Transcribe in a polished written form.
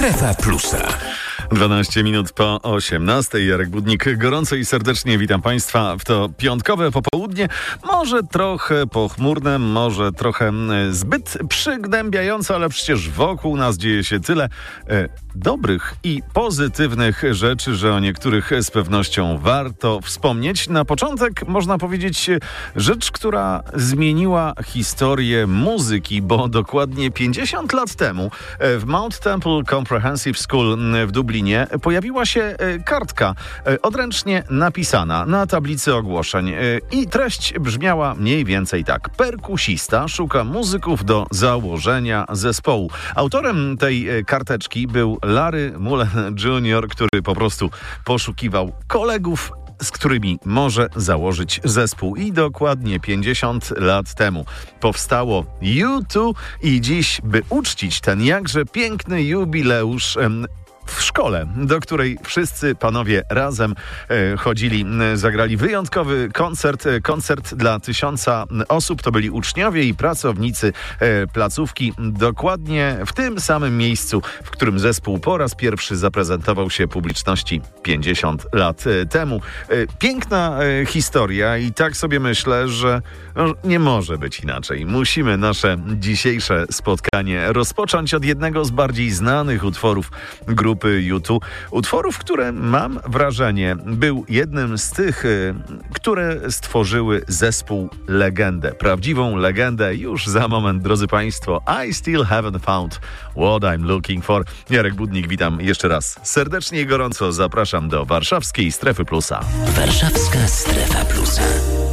Strefa Plusa. 12 minut po 18. Jarek Budnik. Gorąco i serdecznie witam Państwa w to piątkowe popołudnie. Może trochę pochmurne, może trochę zbyt przygnębiające, ale przecież wokół nas dzieje się tyle dobrych i pozytywnych rzeczy, że o niektórych z pewnością warto wspomnieć. Na początek można powiedzieć rzecz, która zmieniła historię muzyki, bo dokładnie 50 lat temu w Mount Temple Comprehensive School w Dublinie pojawiła się kartka odręcznie napisana na tablicy ogłoszeń i treść brzmiała mniej więcej tak. Perkusista szuka muzyków do założenia zespołu. Autorem tej karteczki był Larry Mullen Jr., który po prostu poszukiwał kolegów, z którymi może założyć zespół. I dokładnie 50 lat temu powstało U2 i dziś, by uczcić ten jakże piękny jubileusz, w szkole, do której wszyscy panowie razem chodzili, zagrali wyjątkowy koncert dla 1000 osób. To byli uczniowie i pracownicy placówki, dokładnie w tym samym miejscu, w którym zespół po raz pierwszy zaprezentował się publiczności 50 lat temu. Piękna historia i tak sobie myślę, że nie może być inaczej. Musimy nasze dzisiejsze spotkanie rozpocząć od jednego z bardziej znanych utworów grupy U2. Utworów, które, mam wrażenie, był jednym z tych, które stworzyły zespół legendę. Prawdziwą legendę już za moment, drodzy Państwo. I still haven't found what I'm looking for. Jarek Budnik, witam jeszcze raz serdecznie i gorąco. Zapraszam do warszawskiej Strefy Plusa. Warszawska Strefa Plusa.